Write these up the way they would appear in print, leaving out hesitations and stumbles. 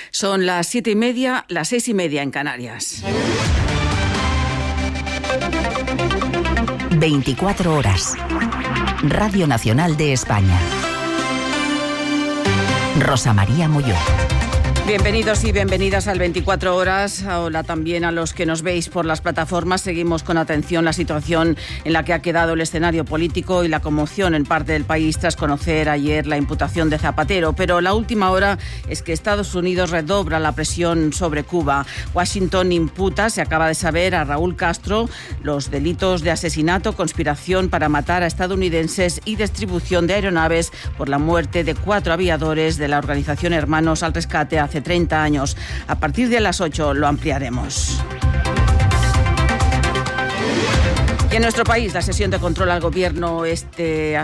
Son las 7:30, las 6:30 en Canarias. 24 horas. Radio Nacional de España. Rosa María Molló. Bienvenidos y bienvenidas al 24 horas. Hola también a los que nos veis por las plataformas. Seguimos con atención la situación en la que ha quedado el escenario político y la conmoción en parte del país tras conocer ayer la imputación de Zapatero. Pero la última hora es que Estados Unidos redobla la presión sobre Cuba. Washington imputa, se acaba de saber, a Raúl Castro los delitos de asesinato, conspiración para matar a estadounidenses y distribución de aeronaves por la muerte de 4 aviadores de la organización Hermanos al Rescate hace 30 años. A partir de las 8 lo ampliaremos. Y en nuestro país, la sesión de control al gobierno este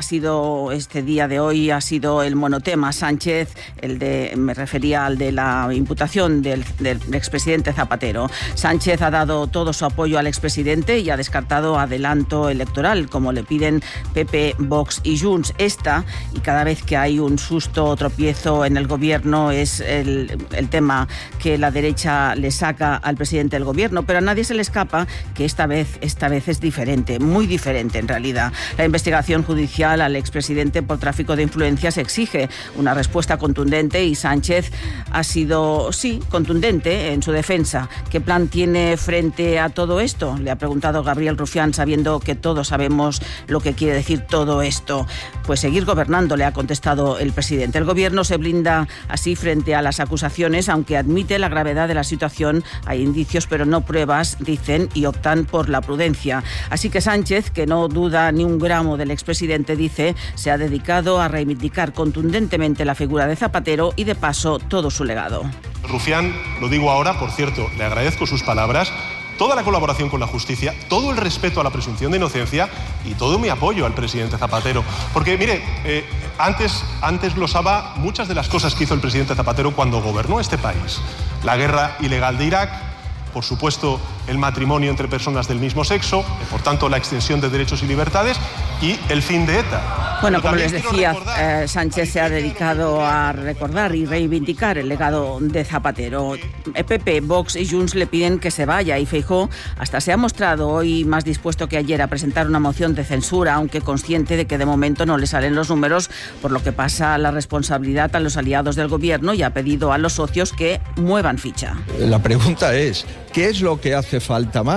día de hoy ha sido el monotema Sánchez, me refería al de la imputación del expresidente Zapatero. Sánchez ha dado todo su apoyo al expresidente y ha descartado adelanto electoral, como le piden PP, Vox y Junts. Y cada vez que hay un susto o tropiezo en el gobierno, es el tema que la derecha le saca al presidente del gobierno, pero a nadie se le escapa que esta vez es diferente, muy diferente en realidad. La investigación judicial al expresidente por tráfico de influencias exige una respuesta contundente y Sánchez ha sido, contundente en su defensa. ¿Qué plan tiene frente a todo esto? Le ha preguntado Gabriel Rufián, sabiendo que todos sabemos lo que quiere decir todo esto. Pues seguir gobernando, le ha contestado el presidente. El gobierno se blinda así frente a las acusaciones, aunque admite la gravedad de la situación. Hay indicios, pero no pruebas, dicen, y optan por la prudencia. Así que Sánchez, que no duda ni un gramo del expresidente, dice, se ha dedicado a reivindicar contundentemente la figura de Zapatero y, de paso, todo su legado. Rufián, lo digo ahora, por cierto, le agradezco sus palabras, toda la colaboración con la justicia, todo el respeto a la presunción de inocencia y todo mi apoyo al presidente Zapatero. Porque, mire, antes glosaba muchas de las cosas que hizo el presidente Zapatero cuando gobernó este país. La guerra ilegal de Irak, por supuesto, el matrimonio entre personas del mismo sexo, por tanto, la extensión de derechos y libertades y el fin de ETA. Bueno, como les decía, Sánchez se ha dedicado a recordar y reivindicar el legado de Zapatero. PP, Vox y Junts le piden que se vaya y Feijóo hasta se ha mostrado hoy más dispuesto que ayer a presentar una moción de censura, aunque consciente de que de momento no le salen los números, por lo que pasa la responsabilidad a los aliados del gobierno y ha pedido a los socios que muevan ficha. La pregunta es, ¿qué es lo que hace falta más?